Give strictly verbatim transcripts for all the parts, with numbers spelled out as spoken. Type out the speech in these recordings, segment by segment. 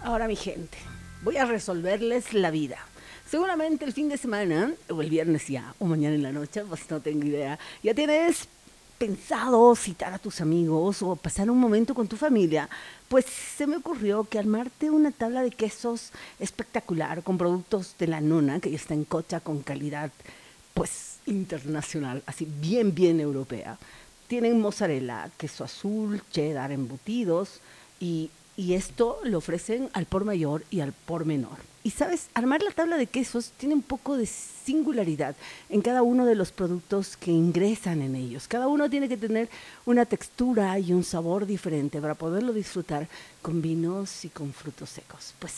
Ahora, mi gente, voy a resolverles la vida. Seguramente el fin de semana, o el viernes ya, o mañana en la noche, pues no tengo idea, ya tienes pensado citar a tus amigos o pasar un momento con tu familia. Pues se me ocurrió que armarte una tabla de quesos espectacular con productos de la nona, que ya está en Cocha con calidad, pues internacional, así bien, bien europea. Tienen mozzarella, queso azul, cheddar, embutidos y, y esto lo ofrecen al por mayor y al por menor. Y sabes, armar la tabla de quesos tiene un poco de singularidad en cada uno de los productos que ingresan en ellos. Cada uno tiene que tener una textura y un sabor diferente para poderlo disfrutar con vinos y con frutos secos. Pues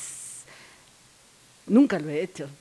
nunca lo he hecho,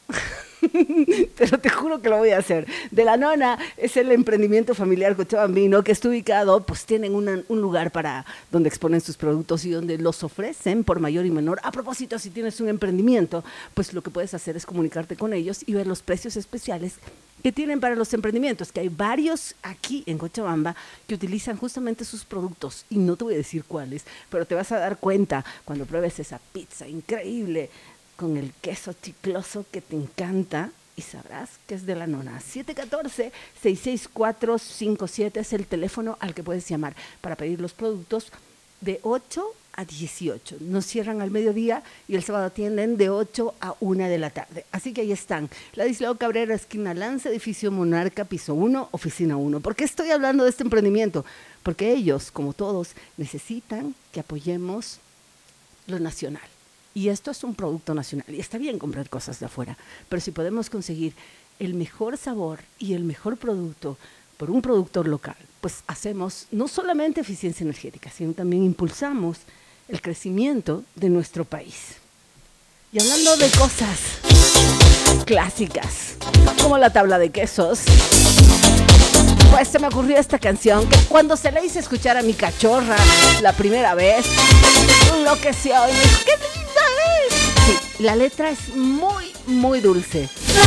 pero te juro que lo voy a hacer. De la Nona es el emprendimiento familiar cochabambino que está ubicado, pues tienen una, un lugar para donde exponen sus productos y donde los ofrecen por mayor y menor. A propósito, si tienes un emprendimiento, pues lo que puedes hacer es comunicarte con ellos y ver los precios especiales que tienen para los emprendimientos, que hay varios aquí en Cochabamba que utilizan justamente sus productos, y no te voy a decir cuáles, pero te vas a dar cuenta cuando pruebes esa pizza increíble con el queso chicloso que te encanta y sabrás que es de la Nona. siete uno cuatro, seis seis cuatro, cinco siete es el teléfono al que puedes llamar para pedir los productos de ocho a dieciocho. Nos cierran al mediodía y el sábado atienden de ocho a una de la tarde. Así que ahí están. Ladislao Cabrera, esquina Lanza, edificio Monarca, piso uno, oficina uno. ¿Por qué estoy hablando de este emprendimiento? Porque ellos, como todos, necesitan que apoyemos lo nacional. Y esto es un producto nacional. Y está bien comprar cosas de afuera, pero si podemos conseguir el mejor sabor y el mejor producto por un productor local, pues hacemos no solamente eficiencia energética, sino también impulsamos el crecimiento de nuestro país. Y hablando de cosas clásicas, como la tabla de quesos, pues se me ocurrió esta canción que cuando se la hice escuchar a mi cachorra la primera vez, enloqueció y me dijo, ¿qué linda es? Sí, la letra es muy, muy dulce.